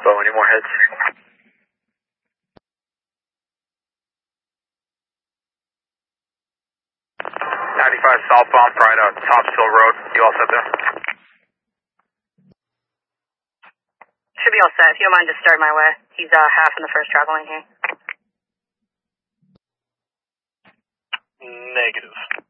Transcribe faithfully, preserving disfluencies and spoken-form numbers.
So any more heads? ninety-five southbound, Pride out, Topsail Road. You all set there? Should be all set. If you don't mind, just start my way. He's uh, half in the first travel lane here. Negative.